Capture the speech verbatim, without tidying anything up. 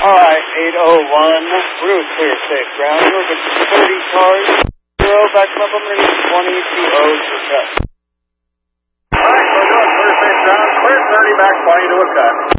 Alright, eight oh one, route clear six, ground, moving thirty cars, zero, back up, I'm going to need twenty T Os for cut. Alright, so we're going clear six ground, clear thirty, back twenty to a cut.